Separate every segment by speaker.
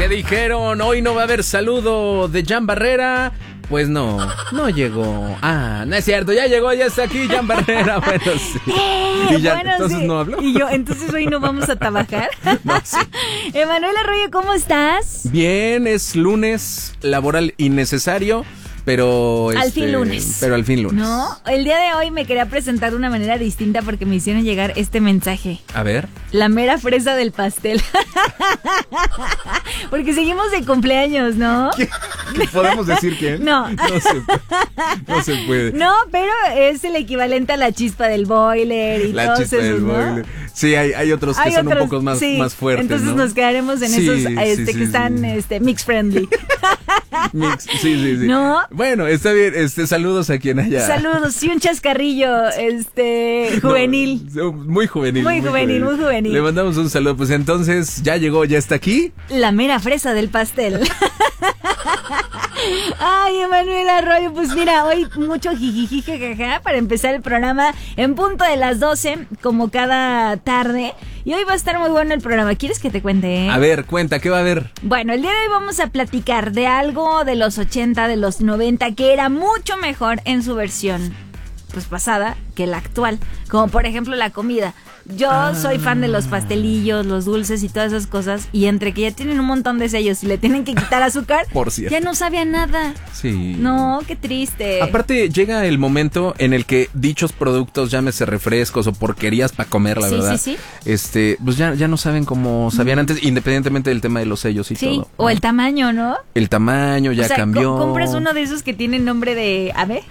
Speaker 1: ¿Qué dijeron? Hoy no va a haber saludo de Jan Barrera. Pues no llegó. Ah, no es cierto, ya llegó, ya está aquí Jan Barrera. Bueno, sí. Y ya,
Speaker 2: bueno,
Speaker 1: entonces
Speaker 2: sí.
Speaker 1: no habló.
Speaker 2: Y yo, entonces hoy no vamos a trabajar.
Speaker 1: No, sí.
Speaker 2: Emanuel Arroyo, ¿cómo estás?
Speaker 1: Bien, es lunes laboral innecesario. Pero
Speaker 2: al fin lunes.
Speaker 1: Pero al fin lunes.
Speaker 2: No, el día de hoy me quería presentar de una manera distinta porque me hicieron llegar este mensaje.
Speaker 1: A ver.
Speaker 2: La mera fresa del pastel. Porque seguimos de cumpleaños, ¿no?
Speaker 1: ¿Podemos decir quién?
Speaker 2: No.
Speaker 1: No se puede.
Speaker 2: No, pero es el equivalente a la chispa del boiler y
Speaker 1: la
Speaker 2: todos
Speaker 1: chispa
Speaker 2: esos,
Speaker 1: del
Speaker 2: ¿no?
Speaker 1: boiler. Sí, hay otros que son un poco más fuertes,
Speaker 2: entonces
Speaker 1: ¿no?
Speaker 2: nos quedaremos en
Speaker 1: Sí,
Speaker 2: esos que están mix friendly.
Speaker 1: Mix, sí.
Speaker 2: ¿No?
Speaker 1: Bueno, está bien, saludos a quien haya.
Speaker 2: Saludos, sí, un chascarrillo, juvenil.
Speaker 1: No, muy juvenil.
Speaker 2: Muy juvenil.
Speaker 1: Le mandamos un saludo, pues entonces, ya llegó, ya está aquí.
Speaker 2: La mera fresa del pastel. Ay, Emanuel Arroyo, pues mira, hoy mucho jijiji, jajaja, para empezar el programa en punto de las 12, como cada tarde. Y hoy va a estar muy bueno el programa. ¿Quieres que te cuente?
Speaker 1: A ver, cuenta, ¿qué va a haber?
Speaker 2: Bueno, el día de hoy vamos a platicar de algo de los 80, de los 90, que era mucho mejor en su versión, pues pasada, que la actual. Como por ejemplo la comida. Yo soy fan de los pastelillos, los dulces y todas esas cosas. Y entre que ya tienen un montón de sellos y le tienen que quitar azúcar,
Speaker 1: por cierto,
Speaker 2: ya no sabía nada.
Speaker 1: Sí.
Speaker 2: No, qué triste.
Speaker 1: Aparte llega el momento en el que dichos productos, llámese refrescos o porquerías para comer, la verdad.
Speaker 2: Sí.
Speaker 1: Pues ya no saben como sabían antes, independientemente del tema de los sellos y todo.
Speaker 2: O el tamaño, ¿no?
Speaker 1: El tamaño ya cambió.
Speaker 2: Compras uno de esos que tienen nombre de ave.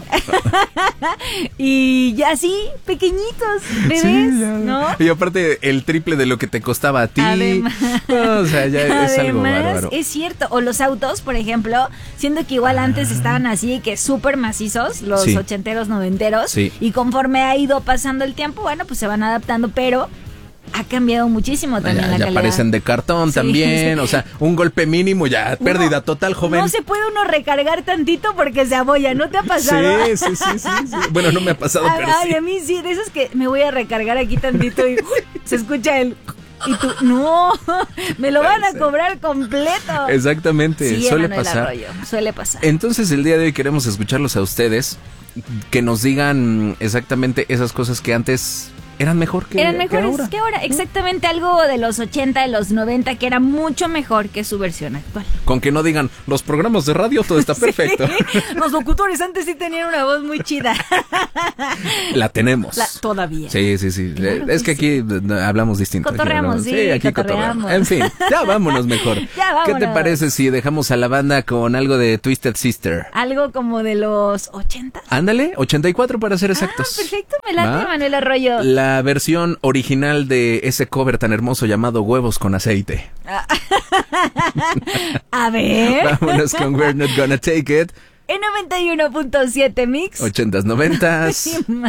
Speaker 2: Y ya así, pequeñitos, bebés, ¿no?
Speaker 1: Y aparte el triple de lo que te costaba a ti.
Speaker 2: Además,
Speaker 1: o sea, ya es algo bárbaro.
Speaker 2: Es cierto. O los autos, por ejemplo, siendo que igual antes estaban así, que súper macizos, los ochenteros, noventeros.
Speaker 1: Sí.
Speaker 2: Y conforme ha ido pasando el tiempo, bueno, pues se van adaptando, pero ha cambiado muchísimo también la calidad.
Speaker 1: Ya parecen de cartón también, o sea, un golpe mínimo, ya pérdida total, joven.
Speaker 2: No se puede uno recargar tantito porque se abolla, ¿no te ha pasado?
Speaker 1: Sí. Bueno, no me ha pasado, pero sí.
Speaker 2: A mí sí, de esos que me voy a recargar aquí tantito y se escucha el... Y tú, no, me lo van a cobrar completo.
Speaker 1: Exactamente,
Speaker 2: sí,
Speaker 1: suele pasar.
Speaker 2: Suele pasar.
Speaker 1: Entonces el día de hoy queremos escucharlos a ustedes, que nos digan exactamente esas cosas que antes eran mejor que
Speaker 2: eran mejores
Speaker 1: que ahora.
Speaker 2: Exactamente, algo de los 80, de los 90 que era mucho mejor que su versión actual.
Speaker 1: Con que no digan, los programas de radio todo está perfecto.
Speaker 2: Los locutores antes sí tenían una voz muy chida.
Speaker 1: La tenemos.
Speaker 2: Todavía.
Speaker 1: Sí.
Speaker 2: Claro
Speaker 1: es que aquí hablamos distinto.
Speaker 2: Cotorreamos,
Speaker 1: aquí cotorreamos. En fin, ya vámonos mejor.
Speaker 2: Ya vámonos.
Speaker 1: ¿Qué te parece si dejamos a la banda con algo de Twisted Sister?
Speaker 2: Algo como de los 80.
Speaker 1: Ándale, 84 para ser exactos.
Speaker 2: Perfecto, me late, Manuel Arroyo.
Speaker 1: La versión original de ese cover tan hermoso llamado Huevos con Aceite.
Speaker 2: A ver.
Speaker 1: Vámonos con We're Not Gonna Take It.
Speaker 2: En 91.7 Mix.
Speaker 1: 80s, 90s.